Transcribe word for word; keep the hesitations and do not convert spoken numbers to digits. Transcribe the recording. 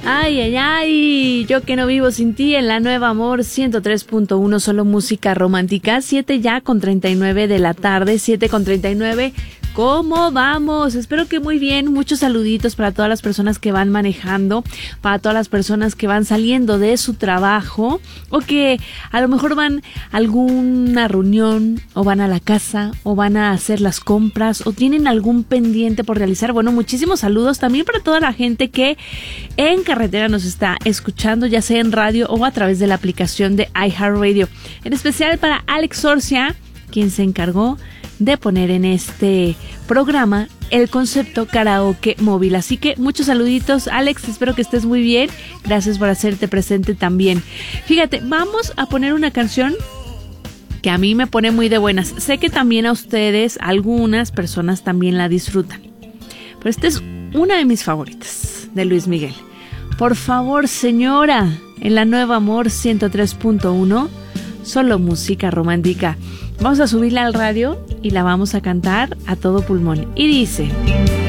Ay, ay, ay, yo que no vivo sin ti en la Nueva Amor ciento tres punto uno, solo música romántica, siete ya con treinta y nueve de la tarde, siete con treinta y nueve. ¿Cómo vamos? Espero que muy bien. Muchos saluditos para todas las personas que van manejando, para todas las personas que van saliendo de su trabajo o que a lo mejor van a alguna reunión o van a la casa o van a hacer las compras o tienen algún pendiente por realizar. Bueno, muchísimos saludos también para toda la gente que en carretera nos está escuchando, ya sea en radio o a través de la aplicación de iHeartRadio. En especial para Alex Sorcia, quien se encargó de poner en este programa el concepto karaoke móvil. Así que muchos saluditos, Alex, espero que estés muy bien. Gracias por hacerte presente también. Fíjate, vamos a poner una canción que a mí me pone muy de buenas. Sé que también a ustedes, algunas personas también la disfrutan. Pero esta es una de mis favoritas, de Luis Miguel. Por favor, señora, en la Nueva Amor ciento tres punto uno, solo música romántica. Vamos a subirla al radio y la vamos a cantar a todo pulmón. Y dice...